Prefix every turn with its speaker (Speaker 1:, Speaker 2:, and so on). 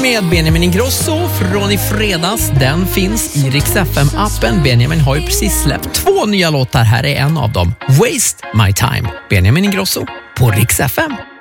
Speaker 1: med Benjamin Ingrosso från i fredags. Den finns i Rix FM-appen. Benjamin har ju precis släppt 2 nya låtar. Här är en av dem. Waste My Time. Benjamin Ingrosso på Rix FM.